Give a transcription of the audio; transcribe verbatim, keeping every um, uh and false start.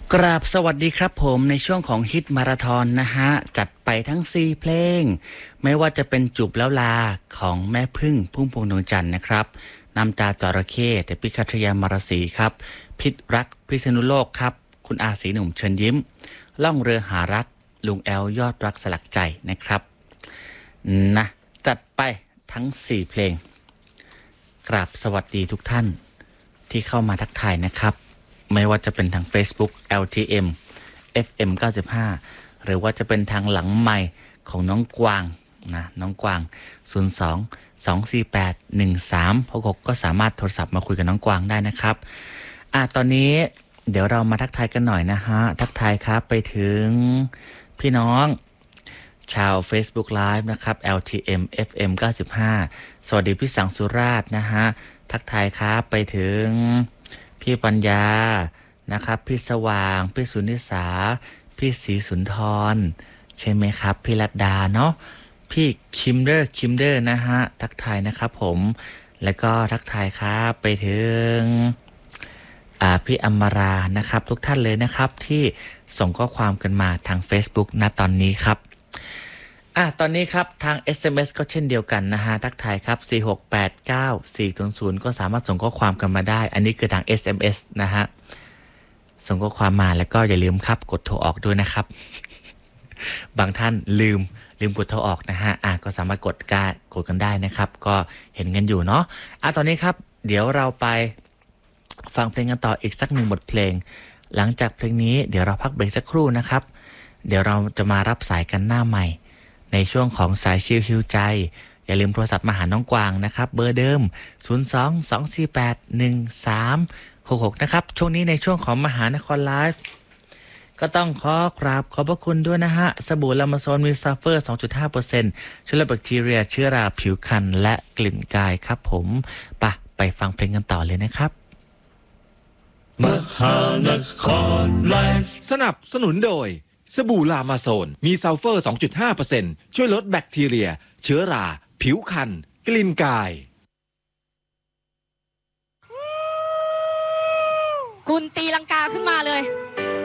กราบสวัสดีครับผมในช่วงของฮิตมาราธอนนะฮะจัดไปทั้งสี่เพลงไม่ว่าจะเป็นจูบแล้วลาของแม่พึ่งพุ่มพวงดวงจันทร์นะครับน้ำตาจระเข้แต่พิคัทยามารสีครับพิษรักพิษณุโลกครับคุณอาศรีหนุ่มเชิญยิ้มล่องเรือหารักลุงแอลยอดรักสลักใจนะครับนะจัดไปทั้งสี่เพลงกราบสวัสดีทุกท่านที่เข้ามาทักทายนะครับไม่ว่าจะเป็นทาง Facebook แอล ที เอ็ม เอฟ เอ็ม เก้าสิบห้า หรือว่าจะเป็นทางหลังไมค์ของน้องกวางนะน้องกวางศูนย์ สอง สอง สี่ แปด หนึ่ง สาม หก หกก็สามารถโทรศัพท์มาคุยกับน้องกวางได้นะครับอ่ะตอนนี้เดี๋ยวเรามาทักทายกันหน่อยนะฮะทักทายครับไปถึงพี่น้องชาว Facebook Live นะครับ แอล ที เอ็ม เอฟ เอ็ม เก้าสิบห้า สวัสดีพี่สังสุราษฎร์นะฮะทักทายครับไปถึงพี่ปัญญานะครับพี่สว่างพี่สุนิสาพี่ศรีสุนทรใช่ไหมครับพี่รัตดาเนาะพี่คิมเดอร์คิมเดอร์นะฮะทักทายนะครับผมแล้วก็ทักทายครับไปถึงอ่าพี่อมรานะครับทุกท่านเลยนะครับที่ส่งข้อความกันมาทาง Facebook ณตอนนี้ครับอ่ะตอนนี้ครับทาง เอส เอ็ม เอส ก็เช่นเดียวกันนะฮะทักทายครับสี่ หก แปด เก้า สี่ ศูนย์ ศูนย์ก็สามารถส่งข้อความกันมาได้อันนี้คือทาง เอส เอ็ม เอส นะฮะส่งข้อความมาแล้วก็อย่าลืมครับกดโทรออกด้วยนะครับ บางท่านลืมลืมกดโทรออกนะฮะอ่ะก็สามารถกดกากดกันได้นะครับก็เห็นกันอยู่เนาะอ่ะตอนนี้ครับเดี๋ยวเราไปฟังเพลงกันต่ออีกสักหนึ่งบทเพลงหลังจากเพลงนี้เดี๋ยวเราพักเบรกสักครู่นะครับเดี๋ยวเราจะมารับสายกันหน้าใหม่ในช่วงของสายชิลฮิวใจอย่าลืมโทรศัพท์มาหาน้องกวางนะครับเบอร์เดิมศูนย์ สอง สอง สี่ แปด หนึ่ง สาม หก หกนะครับช่วงนี้ในช่วงของมหานครไลฟ์ก็ต้องขอกราบขอบพระคุณด้วยนะฮะสบู่ลามาโซนมีซัลเฟอร์ สองจุดห้าเปอร์เซ็นต์ ช่วยลดแบคทีเรียเชื้อราผิวพรรณและกลิ่นกายครับผมไปไปฟังเพลงกันต่อเลยนะครับมหานครไลฟ์สนับสนุนโดยสบู่ลามาโซนมีซัลเฟอร์ สองจุดห้าเปอร์เซ็นต์ ช่วยลดแบคทีเรียเชื้อราผิวพรรณกลิ่นกายกุนตีลังกาขึ้นมาเลย